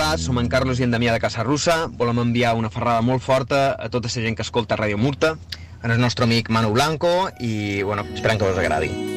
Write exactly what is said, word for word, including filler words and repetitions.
Hola, som en Carlos i en Damià de Casarussa. Volem enviar una ferrada molt forta a tota la gent que escolta Ràdio Murta. En el nostre amic Manu Blanco i, bueno, esperem que us agradi.